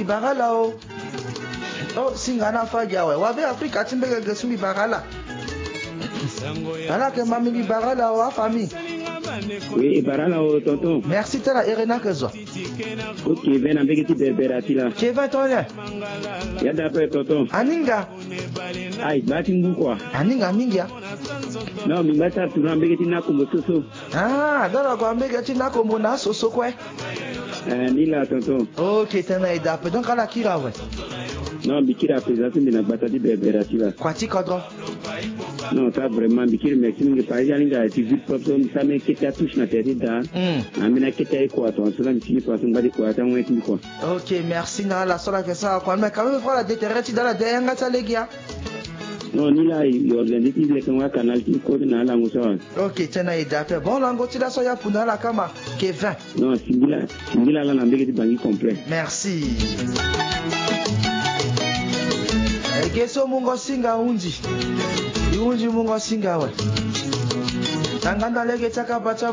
bagala o. Oh, singana faja we. Wabe Afrika timbeke gesumi bagala. Ala ke mami bagala o famille. Oui, barala o tonton. Merci tela Irena Kezo. Ok, ven ambeke ti berberati la. Kevin Tonye. Ya d'après tonton. Aninga. Ay, bati ngu quoi. Aninga mingia. Non, mi bata tu ambeke ti na kombo soso. Ah, dala ko ambeke ti na kombo na soso kwe. Ni la tonton. Ok, tena idape. Donc ala kira we. Non, bikira présence de na bata ti berberati la. Kwati kodro. Non, ça vraiment bikira merci ngi par exemple nga ti vite propre ça me qui ta touche na tête da. Amina qui ta quoi ton cela me finit quoi ton badi quoi ta moins quoi. Ok, merci na la sola que ça quoi mais quand même faut la déterrer dans la dernière salegia. Non, ni la organise le kan wa canal ti ko na la muso. Ok, tena idape. Bon lango ti la soya puna la kama Kevin. Non, singila la na mbeke ti bangi complet. Merci. Keso mungo singa unji. Unji mungo singa we. Tanganda lege chaka bacha